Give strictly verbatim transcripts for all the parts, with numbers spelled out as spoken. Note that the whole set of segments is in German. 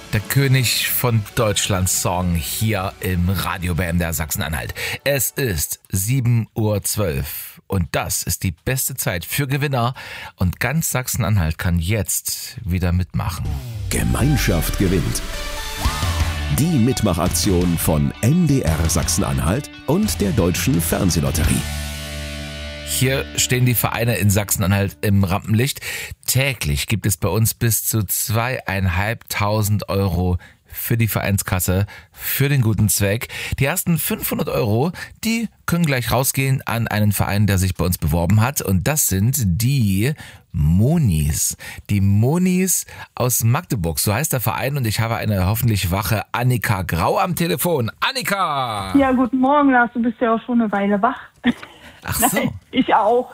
Der König von Deutschlands Song hier im Radio bei M D R Sachsen-Anhalt. Es ist sieben Uhr zwölf und das ist die beste Zeit für Gewinner und ganz Sachsen-Anhalt kann jetzt wieder mitmachen. Gemeinschaft gewinnt. Die Mitmachaktion von M D R Sachsen-Anhalt und der Deutschen Fernsehlotterie. Hier stehen die Vereine in Sachsen-Anhalt im Rampenlicht. Täglich gibt es bei uns bis zu zweieinhalbtausend Euro für die Vereinskasse, für den guten Zweck. Die ersten fünfhundert Euro, die können gleich rausgehen an einen Verein, der sich bei uns beworben hat. Und das sind die Monis. Die Monis aus Magdeburg, so heißt der Verein. Und ich habe eine hoffentlich wache Annika Grau am Telefon. Annika! Ja, guten Morgen, Lars. Du bist ja auch schon eine Weile wach. Ach so. Nein, ich auch.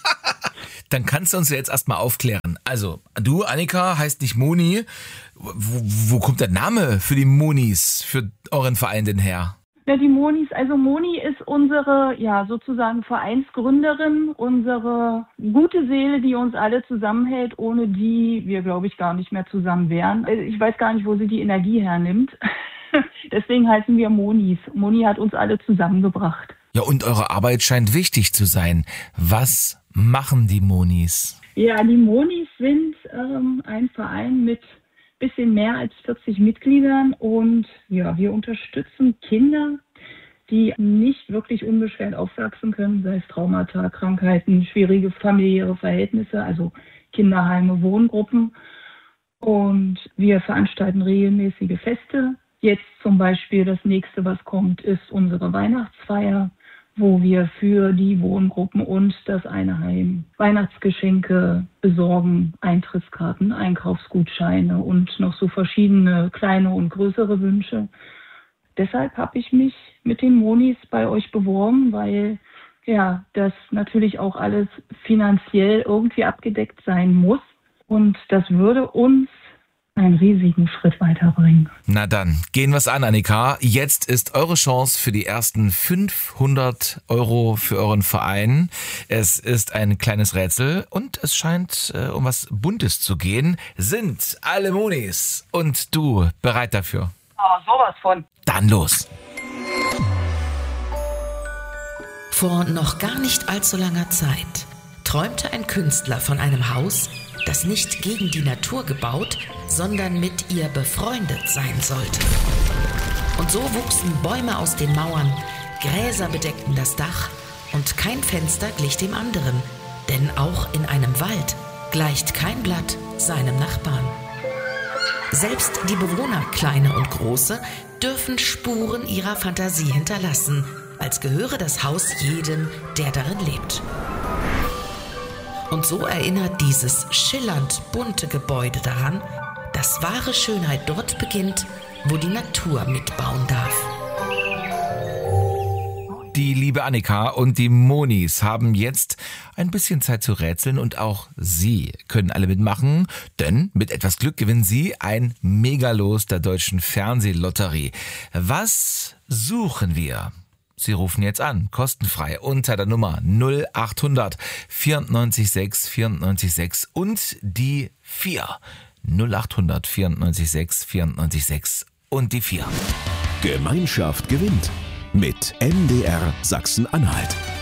Dann kannst du uns ja jetzt erstmal aufklären. Also, du, Annika, heißt nicht Moni. Wo, wo kommt der Name für die Monis, für euren Verein denn her? Ja, die Monis, also Moni ist unsere, ja, sozusagen Vereinsgründerin, unsere gute Seele, die uns alle zusammenhält, ohne die wir, glaube ich, gar nicht mehr zusammen wären. Ich weiß gar nicht, wo sie die Energie hernimmt. Deswegen heißen wir Monis. Moni hat uns alle zusammengebracht. Ja, und eure Arbeit scheint wichtig zu sein. Was machen die Monis? Ja, die Monis sind ähm, ein Verein mit bisschen mehr als vierzig Mitgliedern und ja, wir unterstützen Kinder, die nicht wirklich unbeschwert aufwachsen können, sei es Traumata, Krankheiten, schwierige familiäre Verhältnisse, also Kinderheime, Wohngruppen. Und wir veranstalten regelmäßige Feste. Jetzt zum Beispiel das nächste, was kommt, ist unsere Weihnachtsfeier, wo wir für die Wohngruppen und das eine Heim Weihnachtsgeschenke besorgen, Eintrittskarten, Einkaufsgutscheine und noch so verschiedene kleine und größere Wünsche. Deshalb habe ich mich mit den Monis bei euch beworben, weil ja das natürlich auch alles finanziell irgendwie abgedeckt sein muss. Und das würde uns einen riesigen Schritt weiterbringen. Na dann, gehen wir's an, Annika. Jetzt ist eure Chance für die ersten fünfhundert Euro für euren Verein. Es ist ein kleines Rätsel und es scheint äh, um was Buntes zu gehen. Sind alle Monis und du bereit dafür? Aber sowas von. Dann los. Vor noch gar nicht allzu langer Zeit träumte ein Künstler von einem Haus, das nicht gegen die Natur gebaut, sondern mit ihr befreundet sein sollte. Und so wuchsen Bäume aus den Mauern, Gräser bedeckten das Dach und kein Fenster glich dem anderen, denn auch in einem Wald gleicht kein Blatt seinem Nachbarn. Selbst die Bewohner, kleine und große, dürfen Spuren ihrer Fantasie hinterlassen, als gehöre das Haus jedem, der darin lebt. Und so erinnert dieses schillernd bunte Gebäude daran, dass wahre Schönheit dort beginnt, wo die Natur mitbauen darf. Die liebe Annika und die Monis haben jetzt ein bisschen Zeit zu rätseln und auch sie können alle mitmachen, denn mit etwas Glück gewinnen sie ein Megalos der Deutschen Fernsehlotterie. Was suchen wir? Sie rufen jetzt an, kostenfrei, unter der Nummer null acht hundert vierundneunzig sechs vierundneunzig sechs und die vier. null acht hundert vierundneunzig sechs vierundneunzig sechs und die vier. Gemeinschaft gewinnt mit M D R Sachsen-Anhalt.